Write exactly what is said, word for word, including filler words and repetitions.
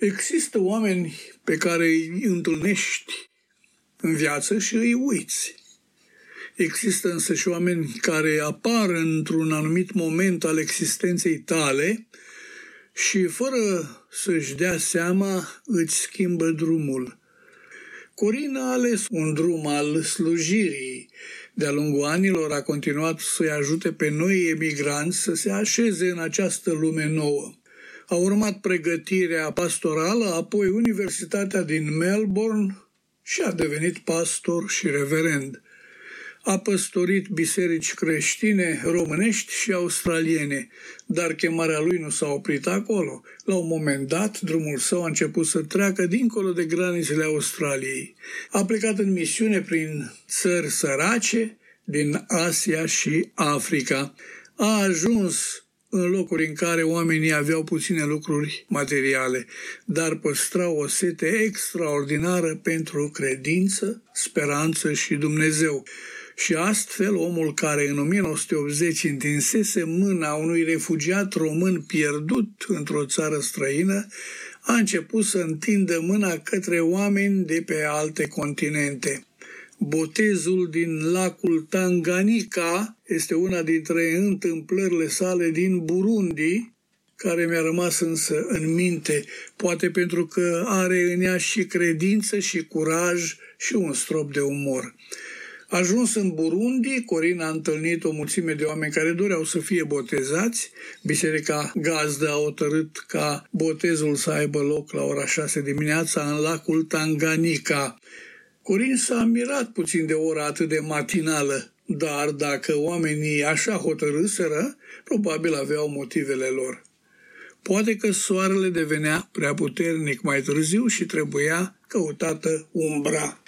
Există oameni pe care îi întâlnești în viață și îi uiți. Există însă și oameni care apar într-un anumit moment al existenței tale și fără să-și dea seama îți schimbă drumul. Corin a ales un drum al slujirii. De-a lungul anilor a continuat să-i ajute pe noi emigranți să se așeze în această lume nouă. A urmat pregătirea pastorală, apoi Universitatea din Melbourne și a devenit pastor și reverend. A păstorit biserici creștine, românești și australiene, dar chemarea lui nu s-a oprit acolo. La un moment dat, drumul său a început să treacă dincolo de granițele Australiei. A plecat în misiune prin țări sărace din Asia și Africa. A ajuns în locuri în care oamenii aveau puține lucruri materiale, dar păstrau o sete extraordinară pentru credință, speranță și Dumnezeu. Și astfel, omul care în o mie nouă sute optzeci întinsese mâna unui refugiat român pierdut într-o țară străină, a început să întindă mâna către oameni de pe alte continente. Botezul din lacul Tanganyika este una dintre întâmplările sale din Burundi, care mi-a rămas însă în minte, poate pentru că are în ea și credință și curaj și un strop de umor. Ajuns în Burundi, Corin a întâlnit o mulțime de oameni care doreau să fie botezați. Biserica gazdă a hotărât ca botezul să aibă loc la ora șase dimineața în lacul Tanganyika. Corin s-a mirat puțin de ora atât de matinală, dar dacă oamenii așa hotărâseră, probabil aveau motivele lor. Poate că soarele devenea prea puternic mai târziu și trebuia căutată umbra.